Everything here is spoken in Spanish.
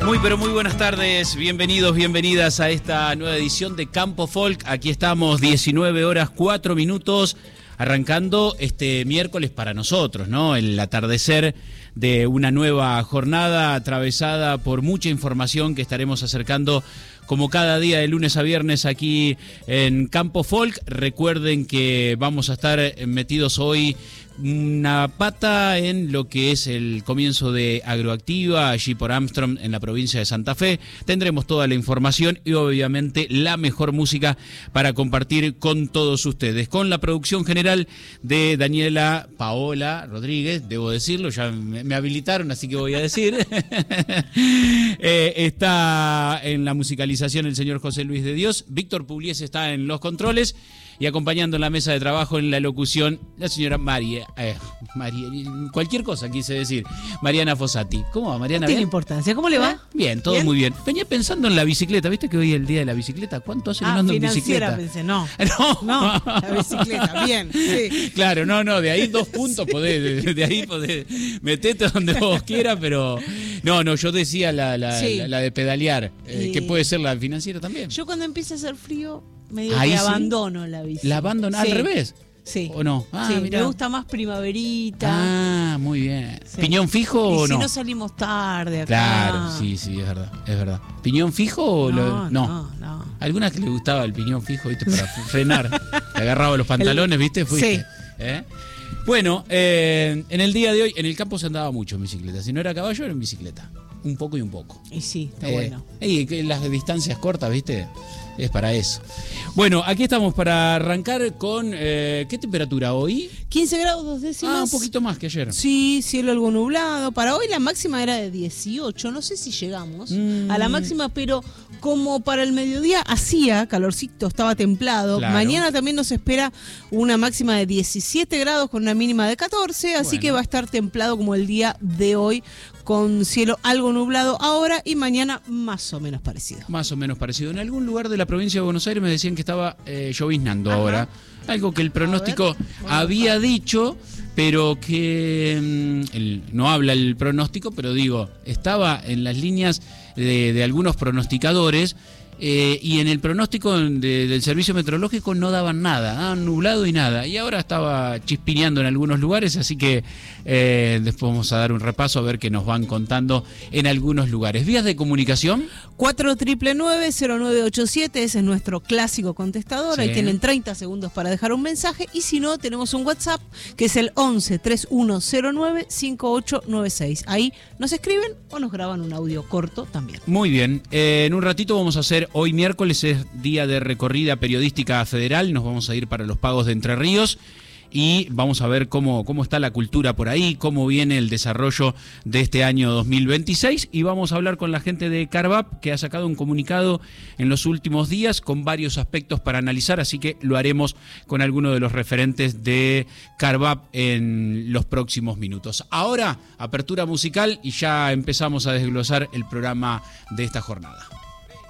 Muy pero muy buenas tardes, bienvenidos, bienvenidas a esta nueva edición de Campo Folk. Aquí estamos, 19 horas 4 minutos, arrancando este miércoles para nosotros, ¿no? El atardecer de una nueva jornada atravesada por mucha información que estaremos acercando como cada día de lunes a viernes aquí en Campo Folk. Recuerden que vamos a estar metidos hoy una pata en lo que es el comienzo de Agroactiva, allí por Armstrong, en la provincia de Santa Fe. Tendremos toda la información y obviamente la mejor música para compartir con todos ustedes. Con la producción general de Daniela Paola Rodríguez, debo decirlo, ya me habilitaron, así que voy a decir. Está en la musicalización el señor José Luis de Dios. Víctor Pugliese está en los controles. Y acompañando en la mesa de trabajo en la locución, la señora María, cualquier cosa quise decir, Mariana Fossati. ¿Cómo va, Mariana? No tiene importancia. ¿Cómo le va? Bien, todo ¿bien? Muy bien. Venía pensando en la bicicleta. ¿Viste que hoy es el día de la bicicleta? ¿Cuánto hace que no ando en bicicleta? Pensé, no, la bicicleta, bien. Sí. Claro, no, de ahí 2 puntos de ahí podés meterte donde vos quieras, pero no, yo decía la de pedalear, que puede ser la financiera también. Yo cuando empieza a hacer frío, medio que abandono la bici. ¿La abandono al revés? Sí. ¿O no? Sí, me gusta más primaverita. Muy bien. Sí. ¿Piñón fijo o no? Si no salimos tarde acá. Claro, sí, es verdad. ¿Piñón fijo o no? Algunas que le gustaba el piñón fijo, ¿viste? Para frenar. Te agarraba los pantalones, ¿viste? Fuiste. Sí. Bueno, en el día de hoy, en el campo se andaba mucho en bicicleta. Si no era caballo, era en bicicleta. Un poco y un poco. Y sí, está bueno. Y las distancias cortas, ¿viste? Es para eso. Bueno, aquí estamos para arrancar con... ¿qué temperatura hoy? 15 grados 2 décimas. Un poquito más que ayer. Sí, cielo algo nublado. Para hoy la máxima era de 18. No sé si llegamos a la máxima, pero como para el mediodía hacía calorcito, estaba templado. Claro. Mañana también nos espera una máxima de 17 grados con una mínima de 14. Así que va a estar templado como el día de hoy, con cielo algo nublado ahora y mañana más o menos parecido. Más o menos parecido. En algún lugar de la provincia de Buenos Aires me decían que estaba lloviznando ahora. Algo que el pronóstico había dicho, pero que no habla el pronóstico, pero digo, estaba en las líneas de algunos pronosticadores. Y en el pronóstico del servicio meteorológico no daban nada, nublado y nada. Y ahora estaba chispineando en algunos lugares, así que después vamos a dar un repaso a ver qué nos van contando en algunos lugares. Vías de comunicación. 4999-0987, ese es nuestro clásico contestador. Sí. Ahí tienen 30 segundos para dejar un mensaje. Y si no, tenemos un WhatsApp que es el 11-3109-5896. Ahí nos escriben o nos graban un audio corto también. Muy bien. En un ratito vamos a hacer... Hoy miércoles es día de recorrida periodística federal, nos vamos a ir para los Pagos de Entre Ríos y vamos a ver cómo está la cultura por ahí, cómo viene el desarrollo de este año 2026 y vamos a hablar con la gente de Carvap que ha sacado un comunicado en los últimos días con varios aspectos para analizar, así que lo haremos con alguno de los referentes de Carvap en los próximos minutos. Ahora, apertura musical y ya empezamos a desglosar el programa de esta jornada.